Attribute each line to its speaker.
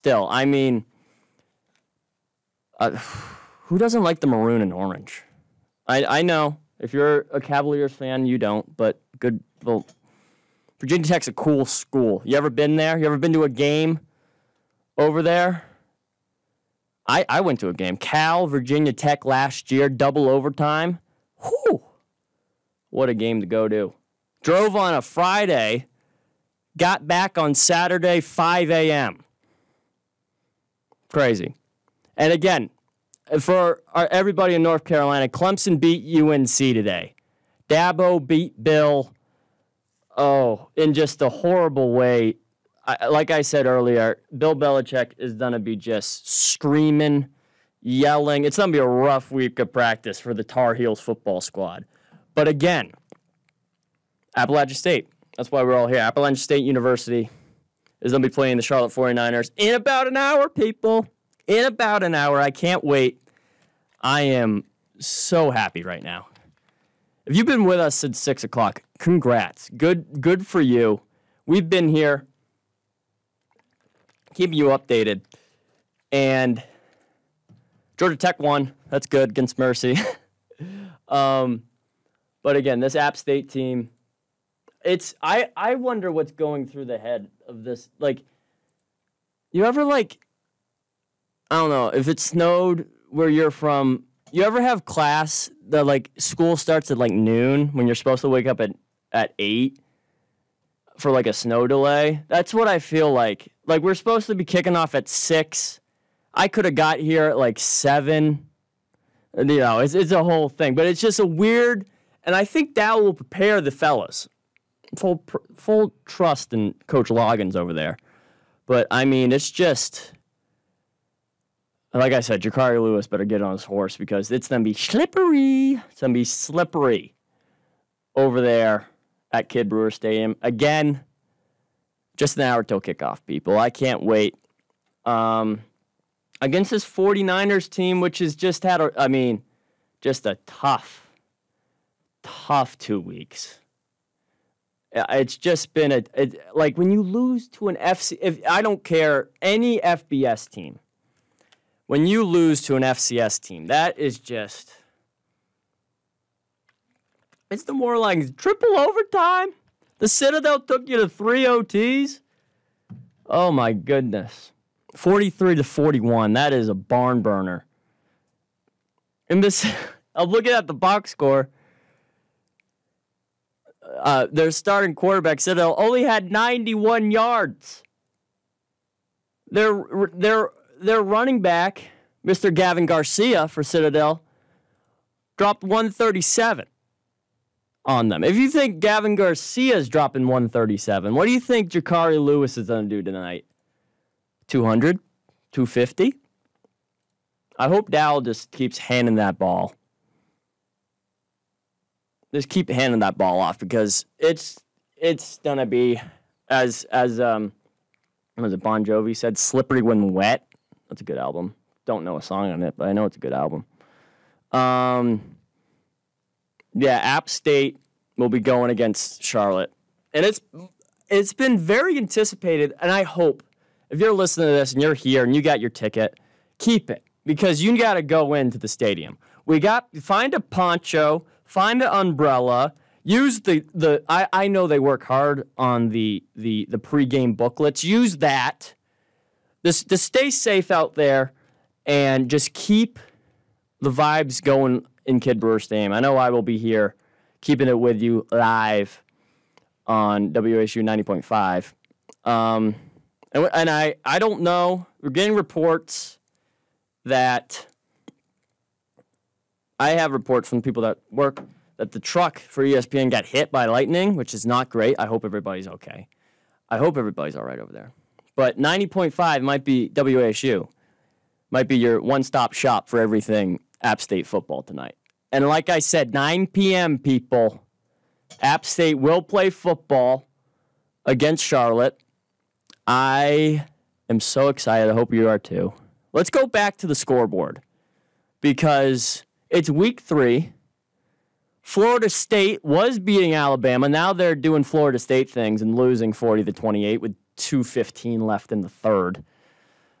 Speaker 1: still, I mean, who doesn't like the maroon and orange? I know if you're a Cavaliers fan, you don't, but good. Well, Virginia Tech's a cool school. You ever been there? You ever been to a game over there? I went to a game. Cal, Virginia Tech last year, double overtime. Whew. What a game to go to. Drove on a Friday, got back on Saturday, 5 a.m. Crazy. And again, for everybody in North Carolina, Clemson beat UNC today. Dabo beat Bill, in just a horrible way. Like I said earlier, Bill Belichick is going to be just screaming, yelling. It's going to be a rough week of practice for the Tar Heels football squad. But again, Appalachia State. That's why we're all here. Appalachian State University is going to be playing the Charlotte 49ers in about an hour, people. In about an hour. I can't wait. I am so happy right now. If you've been with us since 6 o'clock, congrats. Good for you. We've been here keeping you updated. And Georgia Tech won. That's good against Mercy. But again, this App State team, I wonder what's going through the head of this. Like, you ever, like, I don't know, if it snowed where you're from, you ever have class that, like, school starts at, like, noon when you're supposed to wake up at 8 for, like, a snow delay? That's what I feel like. Like, we're supposed to be kicking off at 6. I could have got here at, like, 7. You know, it's a whole thing. But it's just a weird, and I think that will prepare the fellas. Full trust in Coach Loggins over there. But, I mean, it's just, like I said, Jakari Lewis better get on his horse because it's going to be slippery. It's going to be slippery over there at Kidd Brewer Stadium. Again, just an hour till kickoff, people. I can't wait. Against this 49ers team, which has just had, just a tough 2 weeks. It's just been like when you lose to an I don't care, any FBS team, when you lose to an FCS team, that is just, it's demoralizing. Triple overtime. The Citadel took you to 3 OTs. Oh my goodness. 43-41. That is a barn burner. And this, I'm looking at the box score. Their starting quarterback, Citadel, only had 91 yards. Their running back, Mr. Gavin Garcia for Citadel, dropped 137 on them. If you think Gavin Garcia is dropping 137, what do you think Jakari Lewis is going to do tonight? 200? 250? I hope Dow just keeps handing that ball. Just keep handing that ball off because it's gonna be as what was it, Bon Jovi said, slippery when wet. That's a good album. Don't know a song on it, but I know it's a good album. Yeah, App State will be going against Charlotte. And it's been very anticipated, and I hope if you're listening to this and you're here and you got your ticket, keep it because you got to go into the stadium. Find a poncho, find an umbrella, use I know they work hard on the pregame booklets. Use that. To stay safe out there and just keep the vibes going in Kidd Brewer Stadium. I know I will be here keeping it with you live on WSU 90.5. And I don't know. We're getting reports that I have reports from people that work that the truck for ESPN got hit by lightning, which is not great. I hope everybody's okay. I hope everybody's all right over there. But 90.5 might be WSU. Might be your one-stop shop for everything App State football tonight. And like I said, 9 p.m., people, App State will play football against Charlotte. I am so excited. I hope you are too. Let's go back to the scoreboard because it's week 3. Florida State was beating Alabama. Now they're doing Florida State things and losing 40-28 with 2:15 left in the third.